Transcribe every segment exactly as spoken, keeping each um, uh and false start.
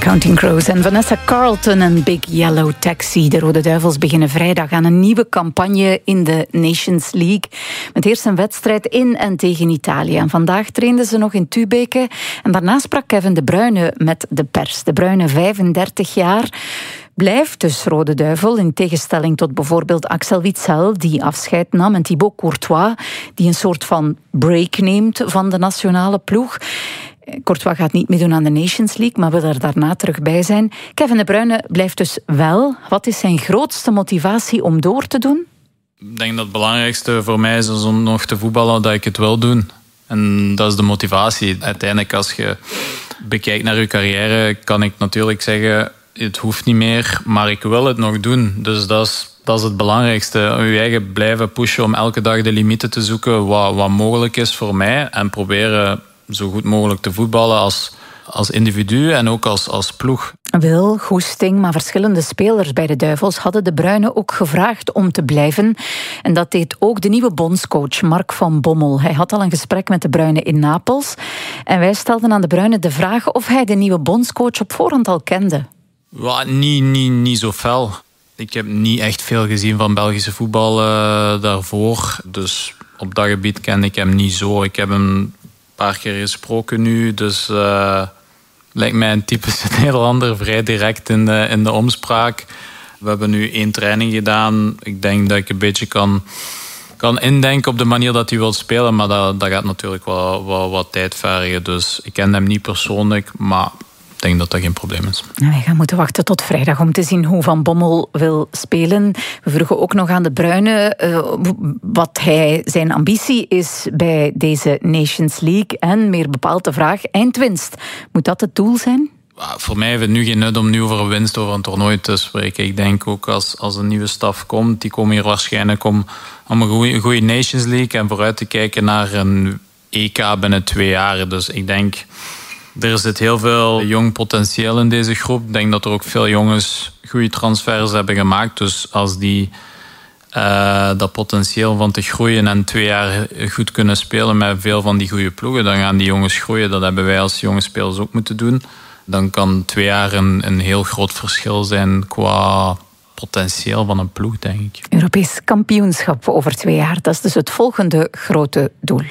Counting Crows en Vanessa Carlton en Big Yellow Taxi. De Rode Duivels beginnen vrijdag aan een nieuwe campagne in de Nations League. Met eerst een wedstrijd in en tegen Italië. En vandaag trainden ze nog in Tubeke. En daarna sprak Kevin De Bruyne met de pers. De Bruyne, vijfendertig jaar, blijft dus Rode Duivel, in tegenstelling tot bijvoorbeeld Axel Witsel, die afscheid nam, en Thibaut Courtois, die een soort van break neemt van de nationale ploeg. Courtois gaat niet meedoen aan de Nations League, maar wil er daarna terug bij zijn. Kevin De Bruyne blijft dus wel. Wat is zijn grootste motivatie om door te doen? Ik denk dat het belangrijkste voor mij is om nog te voetballen, dat ik het wil doen. En dat is de motivatie. Uiteindelijk, als je bekijkt naar je carrière, kan ik natuurlijk zeggen, het hoeft niet meer, maar ik wil het nog doen. Dus dat is, dat is het belangrijkste. Je eigen blijven pushen om elke dag de limieten te zoeken wat, wat mogelijk is voor mij. En proberen zo goed mogelijk te voetballen als, als individu en ook als, als ploeg. Wil, goesting, maar verschillende spelers bij de Duivels hadden De Bruyne ook gevraagd om te blijven. En dat deed ook de nieuwe bondscoach Mark van Bommel. Hij had al een gesprek met De Bruyne in Napels. En wij stelden aan De Bruyne de vraag of hij de nieuwe bondscoach op voorhand al kende. Ja, niet, niet, niet zo fel. Ik heb niet echt veel gezien van Belgische voetbal uh, daarvoor. Dus op dat gebied ken ik hem niet zo. Ik heb hem een paar keer gesproken nu. Dus uh, lijkt mij een typische Nederlander, vrij direct in de, in de omspraak. We hebben nu één training gedaan. Ik denk dat ik een beetje kan, kan indenken op de manier dat hij wil spelen. Maar dat, dat gaat natuurlijk wel, wel wat tijd vergen. Dus ik ken hem niet persoonlijk, maar ik denk dat dat geen probleem is. Wij gaan moeten wachten tot vrijdag om te zien hoe Van Bommel wil spelen. We vroegen ook nog aan De Bruyne uh, wat hij, zijn ambitie is bij deze Nations League. En meer bepaald de vraag, eindwinst. Moet dat het doel zijn? Voor mij heeft het nu geen nut om nu over een winst over een toernooi te spreken. Ik denk ook als, als een nieuwe staf komt, die komen hier waarschijnlijk om, om een goede Nations League en vooruit te kijken naar een E K binnen twee jaar. Dus ik denk, er zit heel veel jong potentieel in deze groep. Ik denk dat er ook veel jongens goede transfers hebben gemaakt. Dus als die uh, dat potentieel van te groeien en twee jaar goed kunnen spelen met veel van die goede ploegen, dan gaan die jongens groeien. Dat hebben wij als jonge spelers ook moeten doen. Dan kan twee jaar een, een heel groot verschil zijn qua potentieel van een ploeg, denk ik. Europees kampioenschap over twee jaar, dat is dus het volgende grote doel.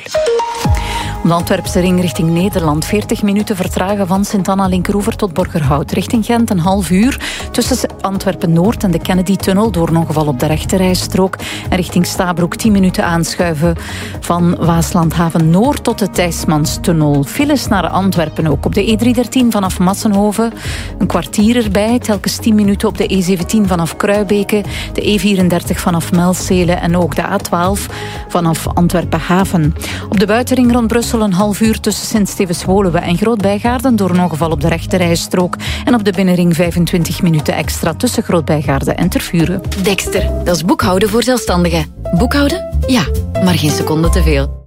Om de Antwerpse ring richting Nederland. veertig minuten vertragen van Sint-Anna-Linkeroever tot Borgerhout. Richting Gent een half uur. Tussen Antwerpen-Noord en de Kennedy-tunnel door een ongeval op de rechterrijstrook. En richting Stabroek tien minuten aanschuiven van Waaslandhaven-Noord tot de Thijsmanstunnel. Files naar Antwerpen ook. Op de E driehonderddertien vanaf Massenhoven een kwartier erbij. Telkens tien minuten op de E zeventien vanaf Kruibeke. De E vierendertig vanaf Melzele en ook de A twaalf vanaf Antwerpen-Haven. Op de buitenring rond Brussel een half uur tussen Sint-Stevens-Woluwe en Groot-Bijgaarden door een ongeval op de rechterrijstrook. En op de binnenring vijfentwintig minuten extra tussen Groot-Bijgaarden en Tervuren. Dexter, dat is boekhouden voor zelfstandigen. Boekhouden? Ja, maar geen seconde te veel.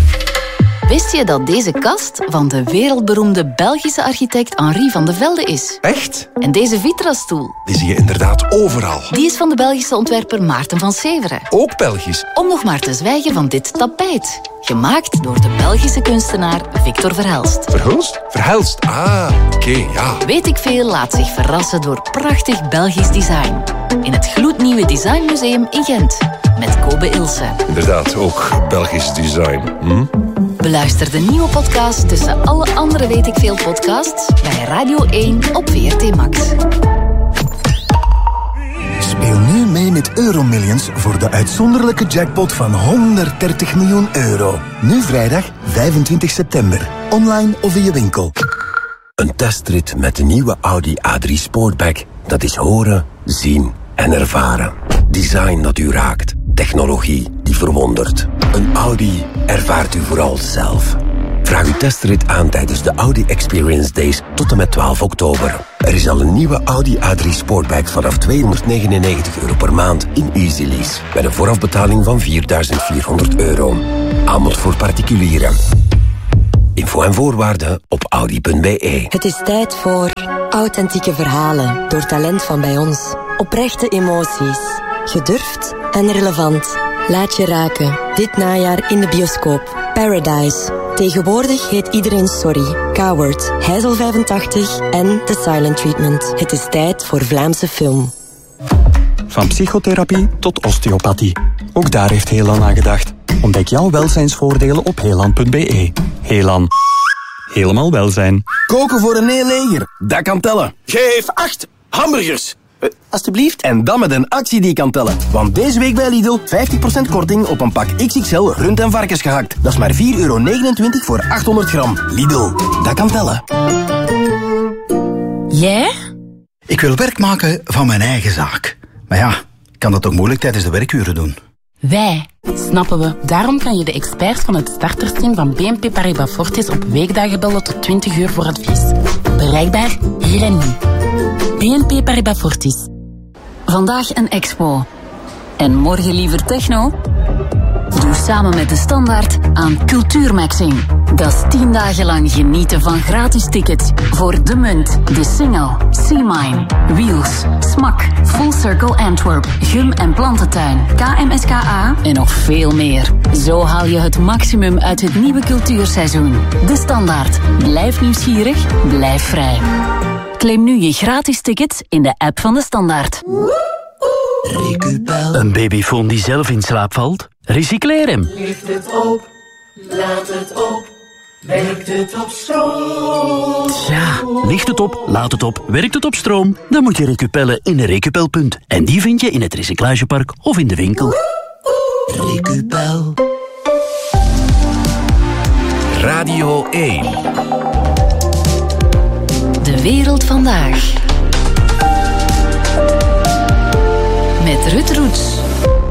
Wist je dat deze kast van de wereldberoemde Belgische architect Henri van de Velde is? Echt? En deze Vitra-stoel? Die zie je inderdaad overal. Die is van de Belgische ontwerper Maarten van Severen. Ook Belgisch? Om nog maar te zwijgen van dit tapijt. Gemaakt door de Belgische kunstenaar Victor Verhelst. Verhulst? Verhelst, ah, oké, okay, ja. Weet ik veel laat zich verrassen door prachtig Belgisch design. In het gloednieuwe Designmuseum in Gent. Met Kobe Ilse. Inderdaad, ook Belgisch design. Hm? Beluister de nieuwe podcast tussen alle andere Weet ik veel podcasts bij Radio één op V R T Max. Speel nu mee met Euromillions voor de uitzonderlijke jackpot van honderddertig miljoen euro. Nu vrijdag vijfentwintig september. Online of in je winkel. Een testrit met de nieuwe Audi A drie Sportback. Dat is horen, zien en ervaren. Design dat u raakt. Technologie die verwondert. Een Audi ervaart u vooral zelf. Vraag uw testrit aan tijdens de Audi Experience Days tot en met twaalf oktober. Er is al een nieuwe Audi A drie Sportback vanaf tweehonderdnegenennegentig euro per maand in Easy Lease. Met een voorafbetaling van vierduizend vierhonderd euro. Aanbod voor particulieren. Info en voorwaarden op audi punt b e. Het is tijd voor authentieke verhalen door talent van bij ons. Oprechte emoties. Gedurfd en relevant. Laat je raken. Dit najaar in de bioscoop. Paradise. Tegenwoordig heet iedereen Sorry. Coward, Heijzel vijfentachtig en The Silent Treatment. Het is tijd voor Vlaamse film. Van psychotherapie tot osteopathie. Ook daar heeft Helan aan gedacht. Ontdek jouw welzijnsvoordelen op helan punt b e. Helan. Helemaal welzijn. Koken voor een heel leger. Dat kan tellen. Geef acht hamburgers. Uh, alsjeblieft. En dan met een actie die kan tellen. Want deze week bij Lidl vijftig procent korting op een pak X X L rund- en varkensgehakt. Dat is maar vier euro negenentwintig voor achthonderd gram. Lidl. Dat kan tellen. Jij? Ik wil werk maken van mijn eigen zaak. Maar ja, ik kan dat toch moeilijk tijdens de werkuren doen? Wij, snappen we. Daarom kan je de experts van het startersteam van B N P Paribas Fortis op weekdagen bellen tot twintig uur voor advies. Bereikbaar hier en nu. B N P Paribas Fortis. Vandaag een expo. En morgen liever techno? Doe samen met De Standaard aan Cultuurmaxing. Dat is tien dagen lang genieten van gratis tickets voor De Munt, De Single, C-Mine, Wheels, Smak, Full Circle Antwerp, Gum en Plantentuin, K M S K A en nog veel meer. Zo haal je het maximum uit het nieuwe cultuurseizoen. De Standaard. Blijf nieuwsgierig, blijf vrij. Claim nu je gratis tickets in de app van De Standaard. Recupel. Een babyfoon die zelf in slaap valt? Recycleer hem. Lift het op, laat het op, werkt het op stroom. Ja, licht het op, laat het op, werkt het op stroom? Dan moet je Recupellen in een Recupelpunt. En die vind je in het recyclagepark of in de winkel. Recupel. Radio één. De wereld vandaag. Met Ruud Roets.